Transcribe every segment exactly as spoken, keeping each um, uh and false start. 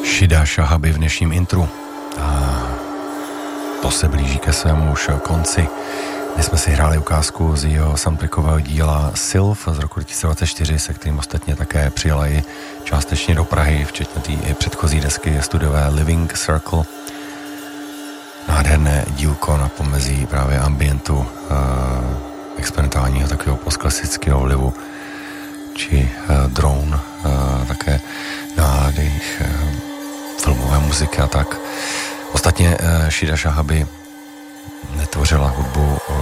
Shida Shahabi v dnešním intru. A to se blíží ke svému už konci. My jsme si hráli ukázku z jeho soundtrackového díla Sylph z roku dva tisíce dvacet čtyři, se kterým ostatně také přijela i částečně do Prahy, včetně té předchozí desky studiové Living Circle. Nádherné dílko na pomezí právě ambientu, eh, experimentálního takového postklasického vlivu, či eh, drone, eh, také nálady eh, filmové muziky a tak. Ostatně eh, Shida Shahabi netvořila hudbu eh,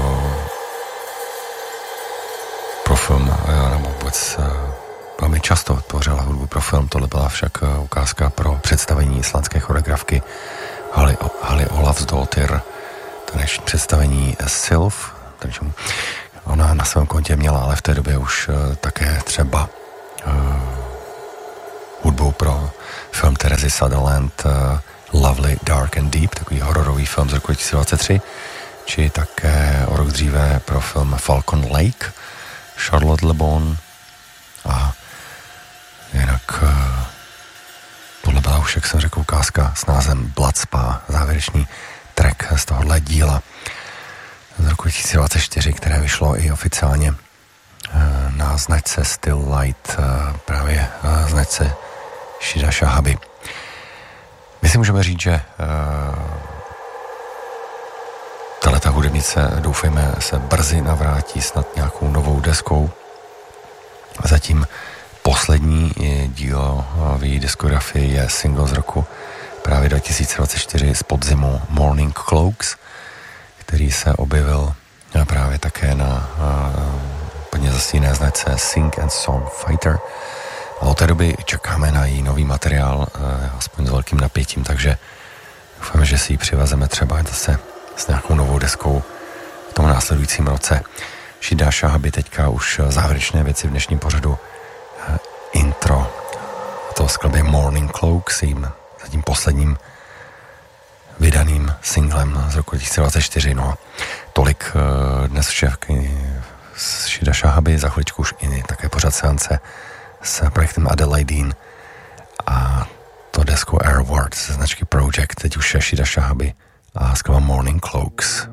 pro film, eh, nebo vůbec eh, velmi často tvořila hudbu pro film, tohle byla však eh, ukázka pro představení islandské choreografky Hali, Hali Ólafsdóttir, taneční představení Sylph, takže ona na svém kontě měla, ale v té době už uh, také třeba uh, hudbu pro film Terezy Sutherland uh, Lovely, Dark and Deep, takový hororový film z roku dva tisíce dvacet tři, či také o rok dříve pro film Falcon Lake, Charlotte Le Bon, a jinak uh, tohle byla už, jak jsem řekl, ukázka s názvem Blood Spa, závěrečný track z tohohle díla z roku dva tisíce dvacet čtyři, které vyšlo i oficiálně na značce Still Light, právě značce Shida Shahabi. My si můžeme říct, že tahleta hudebnice, doufejme, se brzy navrátí snad nějakou novou deskou. A zatím poslední dílo v její diskografii je single z roku právě dva tisíce dvacet čtyři z podzimu Morning Cloaks, který se objevil právě také na plně zase jiné značce Sing and Song Fighter. A od té doby čekáme na její nový materiál, aspoň s velkým napětím, takže doufáme, že si ji přivezeme třeba zase s nějakou novou deskou v tom následujícím roce. Shida Shahabi teďka už závěrečné věci v dnešním pořadu intro. A to skladbě Morning Cloaks, jím zatím posledním vydaným singlem z roku dva tisíce dvacet čtyři. No, tolik dnes vše z Shida Shahabi, za chviličku už i také pořad seance s projektem Adelaide a to deskou Airward ze značky Project, teď už je Shida Shahabi a skladba Morning Cloaks.